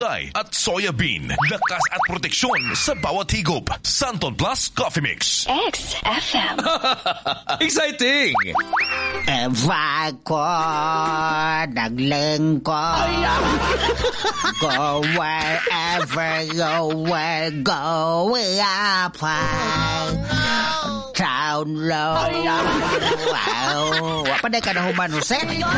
at soya bean. Lakas at proteksyon sa bawat higop. Santon Plus Coffee Mix. XFM. Exciting! Eva ko, naglingkod. Go wherever you will go. Down low. Wow. Wapanay ka na human, Jose?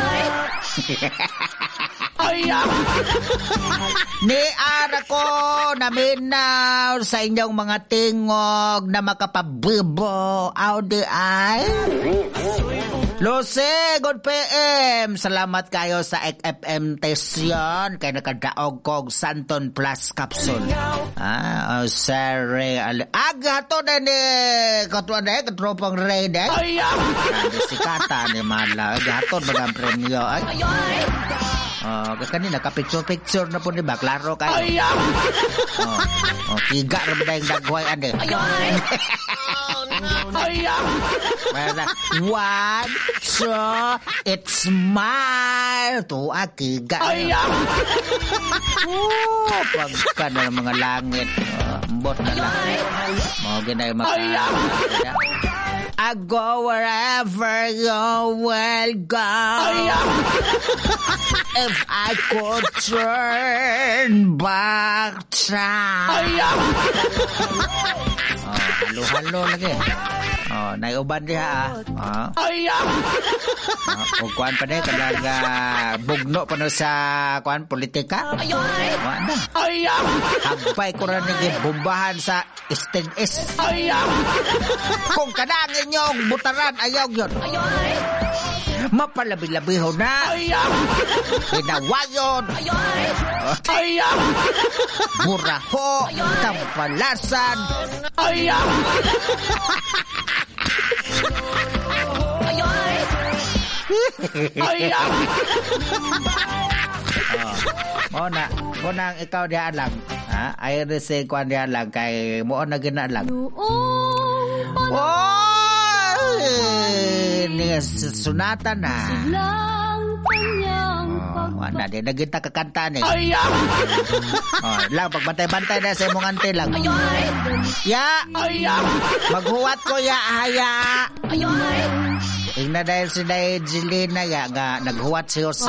Ni ara ko naminaw sa inyong mga tingog na makapabibo. Audi ay Lose, good PM. Salamat kayo sa XFM Tesyon. Kaya nakadaog kong Santon Plus Capsule. Sorry. Agato na ni katuan na katropang raid eh. Kandi si Kata ni Mala. Agato ba ng premyo eh. Kanina ka-picture na po ni ba? Klaro kayo. Tiga na ba na yung dagway ade? One, two, it's smile. Tuwa, kiga. Pagka na ng mga langit. Ambot na lang. Mga ginay maka. I go wherever you will go. If I could turn back time. Halo-halo lagi. Naiuban diha kuan pa din talaga bugno pa no sa kuan politika. Wala. Habay ko rin bumbahan sa STS. Kung kanang inyong butaran ayaw yun. Mapalabi-labiho na. Pinawayon. Buraho. Tampalasan. Mo na ikaw diyan lang. Ay rese kwan diyan lang kay mo na gina lang. Ni sunatan na. Wala din nagita kakanta ni. Lang pagbantay-bantay na sa imong ante lang. Ya. Maghuwat ko ya haya. Ingna dahil si Jelena ya nga naghuwat si Jose.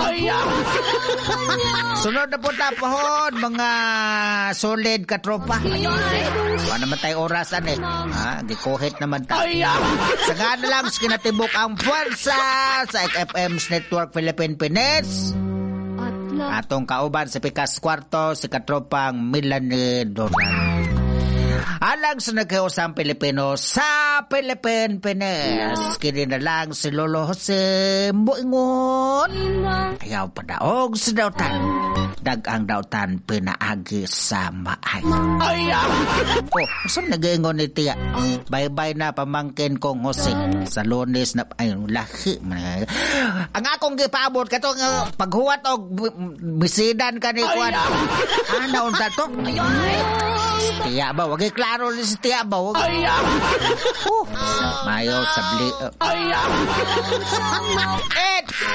Sunod na po tapahon mga solid katropa. Wala naman tayo orasan eh. Gikuhit naman tayo. Saka na lang kinatibok ang puwersa sa XFM's Network Philippine Pines. Atong kauban sa Pikas Kwarto si katropang Melanie Doran. Alang sa nagkausang Pilipino sa Philippine Pines. Kini na lang si Lolo Jose Buingon. Ayaw pa daog sa dautan. Dagang dautan pinaagi sa maay. Saan nag-ingon ni Tia? Bye-bye na pamangkin kong Jose. Sa Lunes na lahi. Ang akong gipaabot katong paghuwat og bisidan ka ni Juan. Unsa to? Tia ba? Wag klaro ni si Tia ba? Mayo sabli.